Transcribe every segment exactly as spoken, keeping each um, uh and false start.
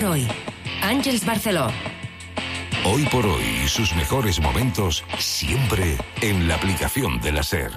por hoy. Àngels Barceló. Hoy por hoy y sus mejores momentos siempre en la aplicación de la SER.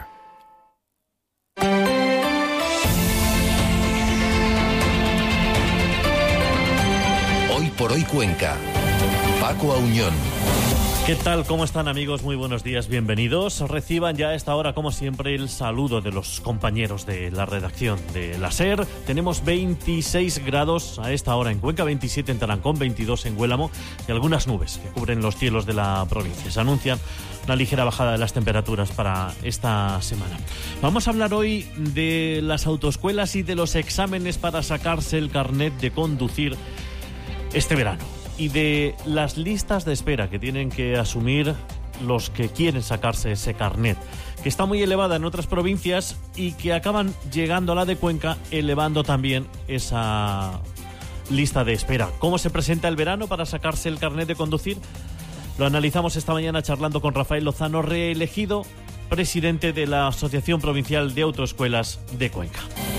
Hoy por hoy Cuenca. Paco Auñón. ¿Qué tal? ¿Cómo están, amigos? Muy buenos días, bienvenidos. Reciban ya a esta hora, como siempre, el saludo de los compañeros de la redacción de la SER. Tenemos veintiséis grados a esta hora en Cuenca, veintisiete en Tarancón, veintidós en Huélamo y algunas nubes que cubren los cielos de la provincia. Se anuncian una ligera bajada de las temperaturas para esta semana. Vamos a hablar hoy de las autoescuelas y de los exámenes para sacarse el carnet de conducir este verano, y de las listas de espera que tienen que asumir los que quieren sacarse ese carnet, que está muy elevada en otras provincias y que acaban llegando a la de Cuenca, elevando también esa lista de espera. ¿Cómo se presenta el verano para sacarse el carnet de conducir? Lo analizamos esta mañana charlando con Rafael Lozano, reelegido presidente de la Asociación Provincial de Autoescuelas de Cuenca.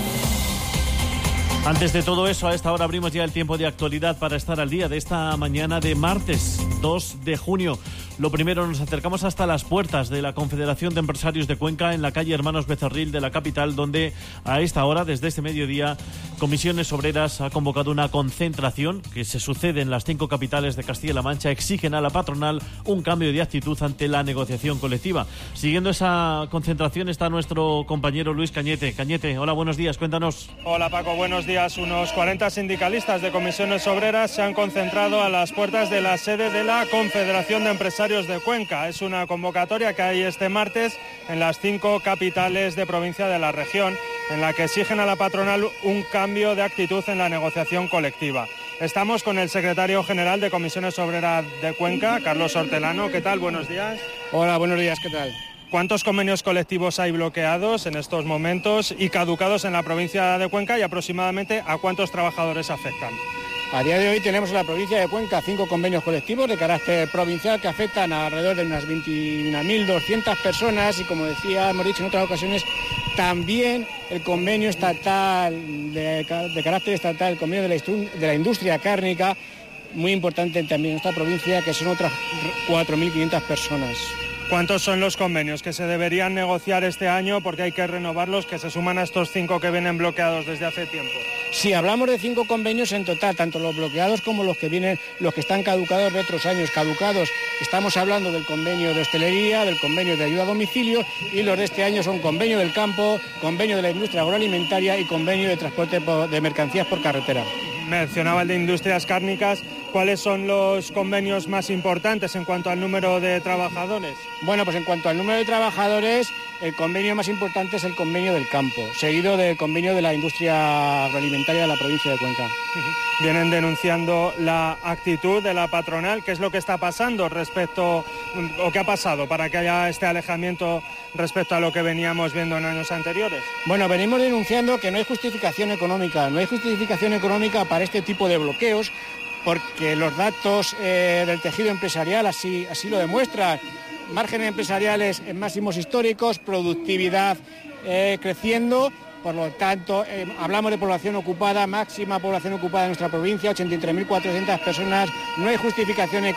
Antes de todo eso, a esta hora abrimos ya el tiempo de actualidad para estar al día de esta mañana de martes dos de junio. Lo primero, nos acercamos hasta las puertas de la Confederación de Empresarios de Cuenca en la calle Hermanos Becerril de la capital, donde a esta hora, desde este mediodía, Comisiones Obreras ha convocado una concentración que se sucede en las cinco capitales de Castilla-La Mancha. Exigen a la patronal un cambio de actitud ante la negociación colectiva. Siguiendo esa concentración está nuestro compañero Luis Cañete. Cañete, hola, buenos días, cuéntanos. Hola, Paco, buenos días. Unos cuarenta sindicalistas de Comisiones Obreras se han concentrado a las puertas de la sede de la Confederación de Empresarios de Cuenca. Es una convocatoria que hay este martes en las cinco capitales de provincia de la región, en la que exigen a la patronal un cambio de actitud en la negociación colectiva. Estamos con el secretario general de Comisiones Obreras de Cuenca, Carlos Hortelano. ¿Qué tal? Buenos días. Hola, buenos días. ¿Qué tal? ¿Cuántos convenios colectivos hay bloqueados en estos momentos y caducados en la provincia de Cuenca, y aproximadamente a cuántos trabajadores afectan? A día de hoy tenemos en la provincia de Cuenca cinco convenios colectivos de carácter provincial que afectan a alrededor de unas veintiuna mil doscientas personas, y como decía, hemos dicho en otras ocasiones, también el convenio estatal, de, de carácter estatal, el convenio de la, de la industria cárnica, muy importante también en esta provincia, que son otras cuatro mil quinientas personas. ¿Cuántos son los convenios que se deberían negociar este año, porque hay que renovarlos, que se suman a estos cinco que vienen bloqueados desde hace tiempo? Sí, hablamos de cinco convenios en total, tanto los bloqueados como los que vienen, los que están caducados de otros años. Caducados, estamos hablando del convenio de hostelería, del convenio de ayuda a domicilio, y los de este año son convenio del campo, convenio de la industria agroalimentaria y convenio de transporte de mercancías por carretera. Mencionaba el de industrias cárnicas. ¿Cuáles son los convenios más importantes en cuanto al número de trabajadores? Bueno, pues en cuanto al número de trabajadores, el convenio más importante es el convenio del campo, seguido del convenio de la industria agroalimentaria de la provincia de Cuenca. Vienen denunciando la actitud de la patronal. ¿Qué es lo que está pasando respecto, o qué ha pasado para que haya este alejamiento respecto a lo que veníamos viendo en años anteriores? Bueno, venimos denunciando que no hay justificación económica, no hay justificación económica para este tipo de bloqueos, porque los datos eh, del tejido empresarial así, así lo demuestran. Márgenes empresariales en máximos históricos, productividad eh, creciendo. Por lo tanto, eh, hablamos de población ocupada, máxima población ocupada en nuestra provincia, ochenta y tres mil cuatrocientas personas. No hay justificación económica.